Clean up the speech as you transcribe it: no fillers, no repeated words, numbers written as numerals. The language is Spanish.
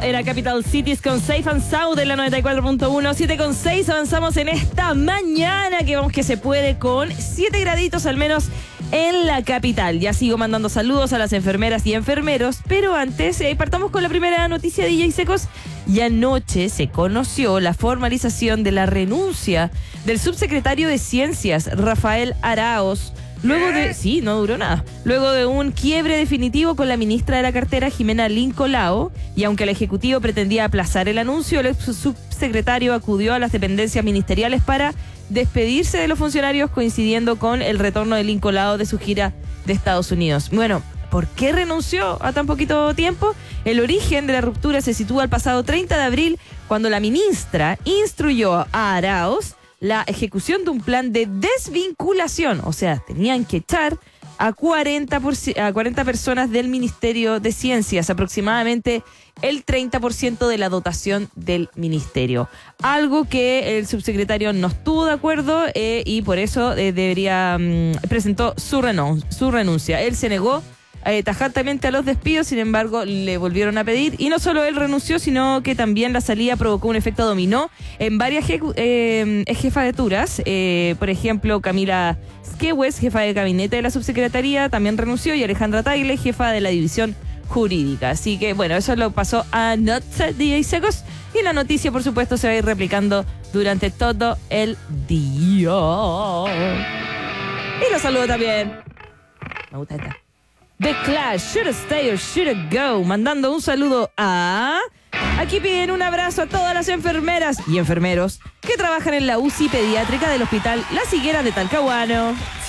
era Capital Cities con Safe and Sound en la 94.1, 7.6. Avanzamos en esta mañana que vamos que se puede con 7 graditos al menos en la capital. Ya sigo mandando saludos a las enfermeras y enfermeros, pero antes partamos con la primera noticia de DJ Secos. Y anoche se conoció la formalización de la renuncia del subsecretario de Ciencias, Rafael Araoz, luego de... Sí, no duró nada. Luego de un quiebre definitivo con la ministra de la cartera, Jimena Lincolao, y aunque el Ejecutivo pretendía aplazar el anuncio, el subsecretario acudió a las dependencias ministeriales para despedirse de los funcionarios, coincidiendo con el retorno de Lincolao de su gira de Estados Unidos. Bueno, ¿por qué renunció a tan poquito tiempo? El origen de la ruptura se sitúa el pasado 30 de abril, cuando la ministra instruyó a Araoz la ejecución de un plan de desvinculación. O sea, tenían que echar a 40 personas del Ministerio de Ciencias, aproximadamente el 30% de la dotación del ministerio. Algo que el subsecretario no estuvo de acuerdo y por eso presentó su renuncia. Él se negó tajantemente a los despidos, sin embargo le volvieron a pedir, y no solo él renunció, sino que también la salida provocó un efecto dominó en varias jefaturas. Por ejemplo, Camila Skewes, jefa de gabinete de la subsecretaría, también renunció, y Alejandra Tagle, jefa de la división jurídica. Así que bueno, eso lo pasó a Noche DJ Secos, y la noticia por supuesto se va a ir replicando durante todo el día. Y los saludo también. Me gusta esta. The Clash, Should I Stay or Should I Go? Mandando un saludo a... Aquí piden un abrazo a todas las enfermeras y enfermeros que trabajan en la UCI pediátrica del Hospital Las Higueras de Talcahuano.